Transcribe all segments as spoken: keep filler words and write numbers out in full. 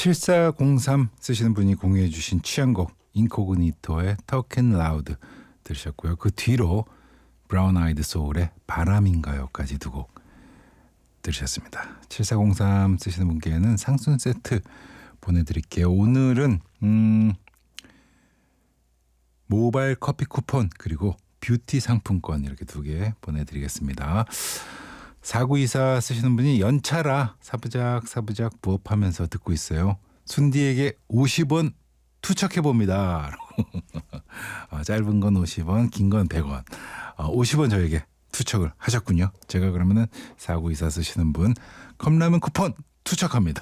칠사공삼 쓰시는 분이 공유해 주신 취향곡 인코그니토의 Talk and Loud 들으셨고요. 그 뒤로 브라운 아이드 소울의 바람인가요까지 두 곡 들으셨습니다. 칠사공삼 쓰시는 분께는 상순 세트 보내드릴게요. 오늘은 음, 모바일 커피 쿠폰 그리고 뷰티 상품권 이렇게 두 개 보내드리겠습니다. 사구이사 쓰시는 분이 연차라 사부작 사부작 부업하면서 듣고 있어요. 순디에게 오십 원 투척해봅니다. 어, 짧은 건 오십 원, 긴 건 백 원. 어, 오십 원 저에게 투척을 하셨군요. 제가 그러면은 사구이사 쓰시는 분 컵라면 쿠폰 투척합니다.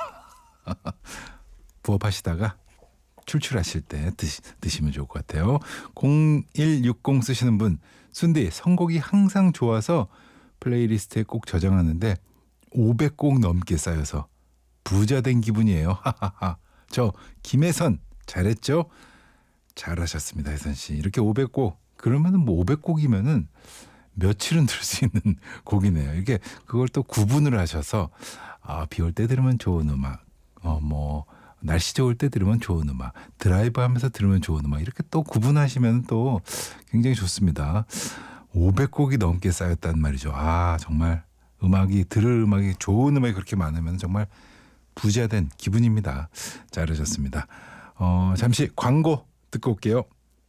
부업하시다가 출출하실 때 드시, 드시면 좋을 것 같아요. 공일육공 쓰시는 분 순디 선곡이 항상 좋아서 플레이리스트에 꼭 저장하는데 오백 곡 넘게 쌓여서 부자 된 기분이에요. 저 김혜선 잘했죠? 잘하셨습니다. 혜선 씨. 이렇게 오백 곡 그러면은 뭐 오백 곡이면은 며칠은 들 수 있는 곡이네요. 이게 그걸 또 구분을 하셔서 아, 비 올 때 들으면 좋은 음악, 어, 뭐 날씨 좋을 때 들으면 좋은 음악, 드라이브 하면서 들으면 좋은 음악 이렇게 또 구분하시면 또 굉장히 좋습니다. 오백 곡이 넘게 쌓였단 말이죠. 아, 정말 음악이 들을 음악이 좋은 음악이 그렇게 많으면 정말 부자된 기분입니다. 잘하셨습니다. 어, 잠시 광고 듣고 올게요.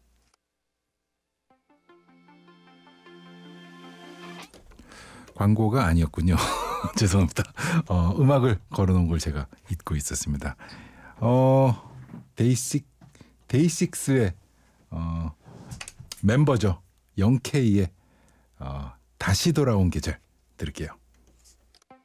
광고가 아니었군요. 죄송합니다. 어, 음악을 걸어놓은 걸 제가 잊고 있었습니다. 어, 데이식 데이식스의 어, 멤버죠. 영케이의 어, 다시 돌아온 계절 들을게요.